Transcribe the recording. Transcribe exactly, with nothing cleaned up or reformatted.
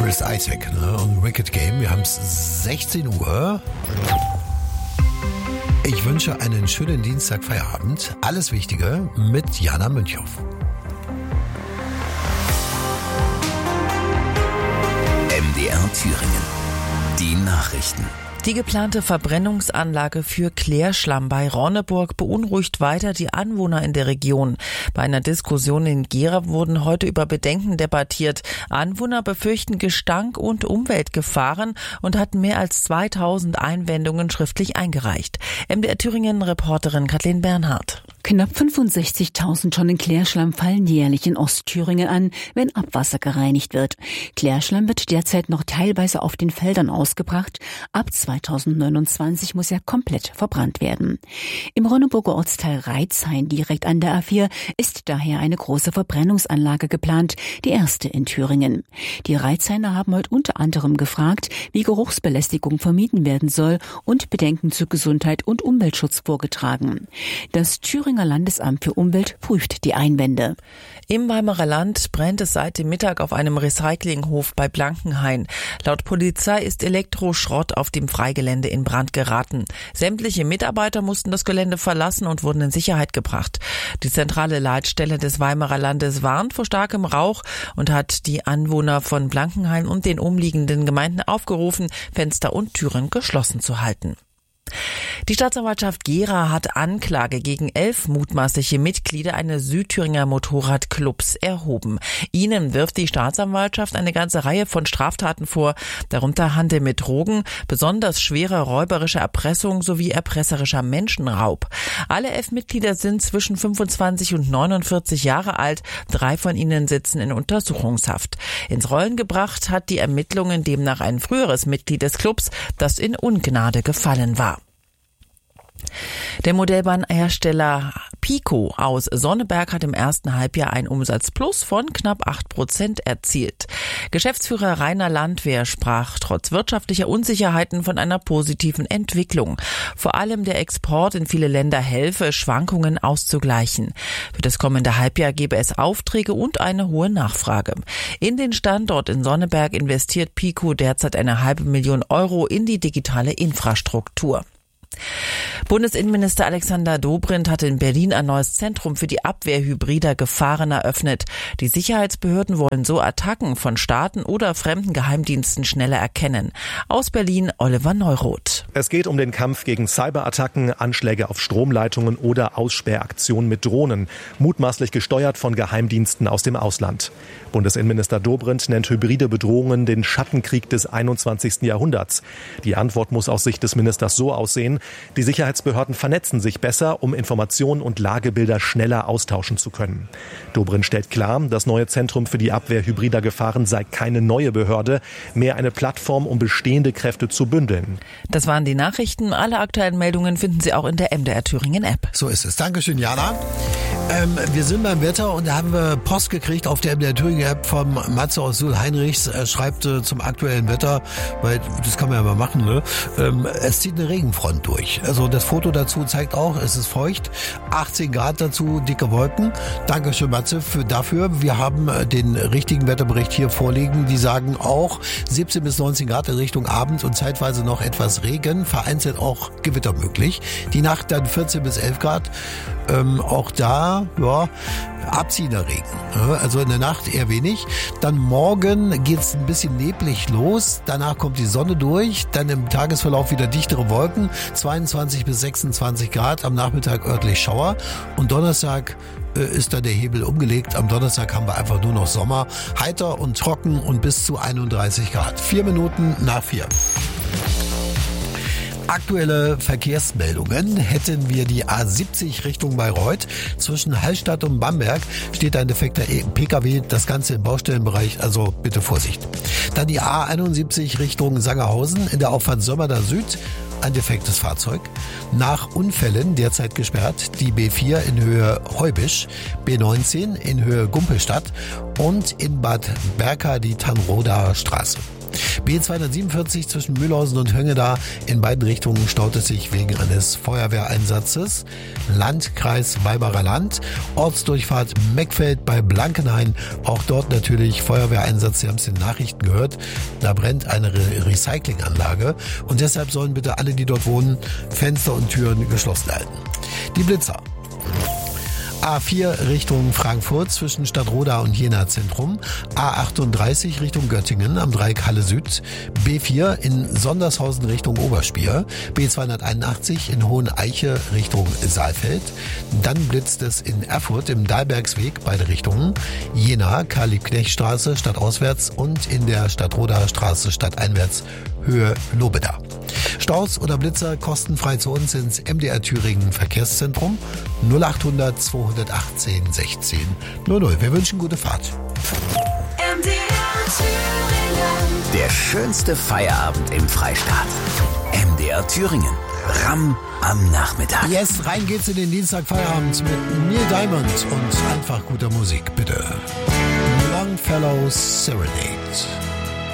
Chris Isaak, ne? Und Wicked Game. Wir haben es sechzehn Uhr. Ich wünsche einen schönen Dienstag-Feierabend. Alles Wichtige mit Jana Münchhoff. M D R Thüringen. Die Nachrichten. Die geplante Verbrennungsanlage für Klärschlamm bei Ronneburg beunruhigt weiter die Anwohner in der Region. Bei einer Diskussion in Gera wurden heute über Bedenken debattiert. Anwohner befürchten Gestank und Umweltgefahren und hatten mehr als zweitausend Einwendungen schriftlich eingereicht. M D R Thüringen-Reporterin Kathleen Bernhardt. Knapp fünfundsechzigtausend Tonnen Klärschlamm fallen jährlich in Ostthüringen an, wenn Abwasser gereinigt wird. Klärschlamm wird derzeit noch teilweise auf den Feldern ausgebracht. Ab zweitausendneunundzwanzig muss er komplett verbrannt werden. Im Ronneburger Ortsteil Reitzhain, direkt an der A vier, ist daher eine große Verbrennungsanlage geplant, die erste in Thüringen. Die Reitzhainer haben heute unter anderem gefragt, wie Geruchsbelästigung vermieden werden soll und Bedenken zu Gesundheit und Umweltschutz vorgetragen. Das Thüringer Landesamt für Umwelt prüft die Einwände. Im Weimarer Land brennt es seit dem Mittag auf einem Recyclinghof bei Blankenhain. Laut Polizei ist Elektroschrott auf dem Freigelände in Brand geraten. Sämtliche Mitarbeiter mussten das Gelände verlassen und wurden in Sicherheit gebracht. Die zentrale Leitstelle des Weimarer Landes warnt vor starkem Rauch und hat die Anwohner von Blankenhain und den umliegenden Gemeinden aufgerufen, Fenster und Türen geschlossen zu halten. Die Staatsanwaltschaft Gera hat Anklage gegen elf mutmaßliche Mitglieder eines Südthüringer Motorradclubs erhoben. Ihnen wirft die Staatsanwaltschaft eine ganze Reihe von Straftaten vor, darunter Handel mit Drogen, besonders schwere räuberische Erpressung sowie erpresserischer Menschenraub. Alle elf Mitglieder sind zwischen fünfundzwanzig und neunundvierzig Jahre alt, drei von ihnen sitzen in Untersuchungshaft. Ins Rollen gebracht hat die Ermittlungen demnach ein früheres Mitglied des Clubs, das in Ungnade gefallen war. Der Modellbahnhersteller Pico aus Sonneberg hat im ersten Halbjahr ein Umsatzplus von knapp acht Prozent erzielt. Geschäftsführer Rainer Landwehr sprach trotz wirtschaftlicher Unsicherheiten von einer positiven Entwicklung. Vor allem der Export in viele Länder helfe, Schwankungen auszugleichen. Für das kommende Halbjahr gebe es Aufträge und eine hohe Nachfrage. In den Standort in Sonneberg investiert Pico derzeit eine halbe Million Euro in die digitale Infrastruktur. Bundesinnenminister Alexander Dobrindt hat in Berlin ein neues Zentrum für die Abwehr hybrider Gefahren eröffnet. Die Sicherheitsbehörden wollen so Attacken von Staaten oder fremden Geheimdiensten schneller erkennen. Aus Berlin Oliver Neuroth. Es geht um den Kampf gegen Cyberattacken, Anschläge auf Stromleitungen oder Aussperraktionen mit Drohnen, mutmaßlich gesteuert von Geheimdiensten aus dem Ausland. Bundesinnenminister Dobrindt nennt hybride Bedrohungen den Schattenkrieg des einundzwanzigsten Jahrhunderts. Die Antwort muss aus Sicht des Ministers so aussehen: Die Sicherheitsbehörden vernetzen sich besser, um Informationen und Lagebilder schneller austauschen zu können. Dobrindt stellt klar, das neue Zentrum für die Abwehr hybrider Gefahren sei keine neue Behörde, mehr eine Plattform, um bestehende Kräfte zu bündeln. Das waren die Nachrichten. Alle aktuellen Meldungen finden Sie auch in der M D R Thüringen App. So ist es. Dankeschön, Jana. Ähm, wir sind beim Wetter und da haben wir Post gekriegt auf der M D R Thüringen App vom Matze aus Suhl-Heinrichs. Er schreibt äh, zum aktuellen Wetter, weil das kann man ja mal machen, ne? Ähm, es zieht eine Regenfront durch. Also das Foto dazu zeigt auch, es ist feucht, achtzehn Grad dazu, dicke Wolken. Dankeschön, Matze, für dafür. Wir haben äh, den richtigen Wetterbericht hier vorliegen. Die sagen auch siebzehn bis neunzehn Grad in Richtung Abend und zeitweise noch etwas Regen, vereinzelt auch Gewitter möglich. Die Nacht dann vierzehn bis elf Grad. Ähm, auch da, ja, abziehender Regen. Also in der Nacht eher wenig. Dann morgen geht's ein bisschen neblig los. Danach kommt die Sonne durch. Dann im Tagesverlauf wieder dichtere Wolken. zweiundzwanzig bis sechsundzwanzig Grad. Am Nachmittag örtlich Schauer. Und Donnerstag äh, ist dann der Hebel umgelegt. Am Donnerstag haben wir einfach nur noch Sommer. Heiter und trocken und bis zu einunddreißig Grad. Vier Minuten nach vier. Aktuelle Verkehrsmeldungen hätten wir die A siebzig Richtung Bayreuth. Zwischen Hallstatt und Bamberg steht ein defekter P K W, das Ganze im Baustellenbereich, also bitte Vorsicht. Dann die A einundsiebzig Richtung Sangerhausen in der Auffahrt Sömmerda Süd. Ein defektes Fahrzeug. Nach Unfällen derzeit gesperrt die B vier in Höhe Heubisch, B neunzehn in Höhe Gumpelstadt und in Bad Berka die Tanroda Straße. B zweihundertsiebenundvierzig zwischen Mühlhausen und Höngeda. In beiden Richtungen staut es sich wegen eines Feuerwehreinsatzes. Landkreis Weimarer Land. Ortsdurchfahrt Meckfeld bei Blankenhain. Auch dort natürlich Feuerwehreinsatz. Sie haben es in den Nachrichten gehört. Da brennt eine Re- Recyclinganlage. Und deshalb sollen bitte alle, die dort wohnen, Fenster und Türen geschlossen halten. Die Blitzer. A vier Richtung Frankfurt zwischen Stadtroda und Jena Zentrum. A achtunddreißig Richtung Göttingen am Dreieck Halle Süd. B vier in Sondershausen Richtung Oberspier. B zweihunderteinundachtzig in Hoheneiche Richtung Saalfeld. Dann blitzt es in Erfurt im Dahlbergsweg, beide Richtungen. Jena, Karl-Liebknecht-Straße stadtauswärts und in der Stadtroda Straße stadteinwärts Höhe Lobeda. Staus oder Blitzer kostenfrei zu uns ins M D R Thüringen Verkehrszentrum null achthundert zweihundertachtzehn sechzehn null null. Wir wünschen gute Fahrt. M D R Thüringen. Der schönste Feierabend im Freistaat. M D R Thüringen. Ramm am Nachmittag. Yes, rein geht's in den Dienstagfeierabend mit Neil Diamond und einfach guter Musik, bitte. Longfellow Serenade.